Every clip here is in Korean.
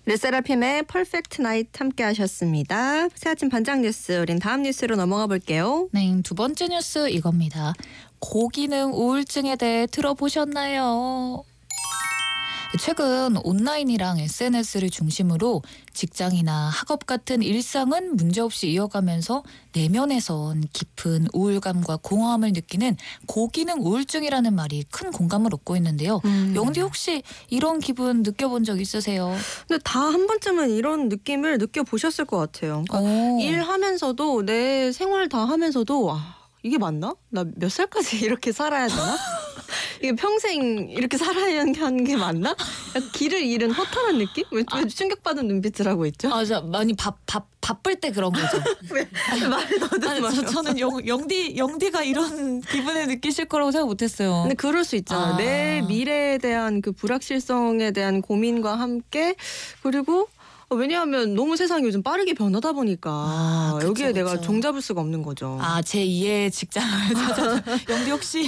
르세라핌의 퍼펙트 나이트 함께 하셨습니다. 새아침 반장 뉴스, 우린 다음 뉴스로 넘어가 볼게요. 네, 두 번째 뉴스 이겁니다. 고기능 우울증에 대해 들어보셨나요? 최근 온라인이랑 SNS를 중심으로 직장이나 학업 같은 일상은 문제없이 이어가면서 내면에선 깊은 우울감과 공허함을 느끼는 고기능 우울증이라는 말이 큰 공감을 얻고 있는데요. 영디 혹시 이런 기분 느껴본 적 있으세요? 근데 다 한 번쯤은 이런 느낌을 느껴보셨을 것 같아요. 그러니까 일하면서도 내 생활 다 하면서도 이게 맞나? 나 몇 살까지 이렇게 살아야 되나? 이게 평생 이렇게 살아야 하는 게 맞나? 약간 길을 잃은 허탈한 느낌? 왜 충격받은 눈빛을 하고 있죠? 저 많이 바쁠 때 그런 거죠. 왜 말을 더듬어요? 저는 영디가 이런 기분을 느끼실 거라고 생각 못했어요. 근데 그럴 수 있잖아요. 내 미래에 대한 그 불확실성에 대한 고민과 함께, 그리고 왜냐하면 너무 세상이 요즘 빠르게 변하다 보니까 그쵸, 여기에 내가 그쵸. 종잡을 수가 없는 거죠. 제 2의 직장을 찾아서 영디 혹시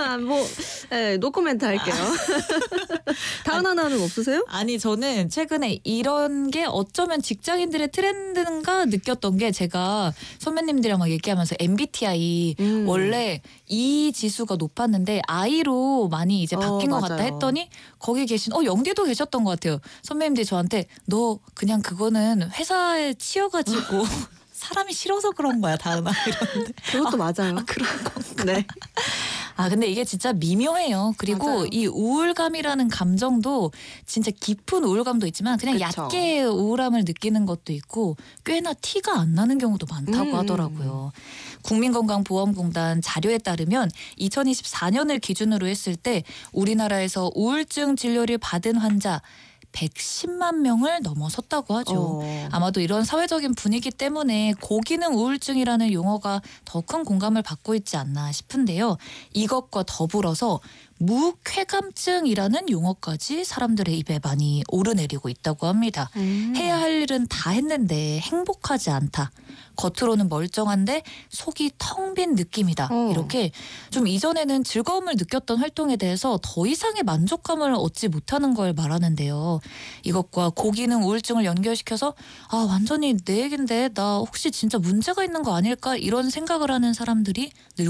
노코멘트 할게요. 다른 하나는 없으세요? 아니 저는 최근에 이런 게 어쩌면 직장인들의 트렌드인가 느꼈던 게, 제가 선배님들이랑 막 얘기하면서 MBTI 원래 E 지수가 높았는데 I로 많이 이제 바뀐 것 같다 맞아요. 했더니 거기 계신 영디도 계셨던 것 같아요. 선배님들이 저한테 너 그냥 그거는 회사에 치여가지고 사람이 싫어서 그런 거야 다은아 이러는데 그것도 맞아요. 그런 건가? 네. 근데 이게 진짜 미묘해요. 그리고 맞아요. 이 우울감이라는 감정도 진짜 깊은 우울감도 있지만 그냥 그쵸. 얕게 우울함을 느끼는 것도 있고 꽤나 티가 안 나는 경우도 많다고 하더라고요. 국민건강보험공단 자료에 따르면 2024년을 기준으로 했을 때 우리나라에서 우울증 진료를 받은 환자 110만 명을 넘어섰다고 하죠. 아마도 이런 사회적인 분위기 때문에 고기능 우울증이라는 용어가 더 큰 공감을 받고 있지 않나 싶은데요. 이것과 더불어서 무쾌감증이라는 용어까지 사람들의 입에 많이 오르내리고 있다고 합니다. 해야 할 일은 다 했는데 행복하지 않다. 겉으로는 멀쩡한데 속이 텅 빈 느낌이다. 이렇게 좀 이전에는 즐거움을 느꼈던 활동에 대해서 더 이상의 만족감을 얻지 못하는 걸 말하는데요. 이것과 고기능 우울증을 연결시켜서 완전히 내 얘긴데 나 혹시 진짜 문제가 있는 거 아닐까 이런 생각을 하는 사람들이 늘고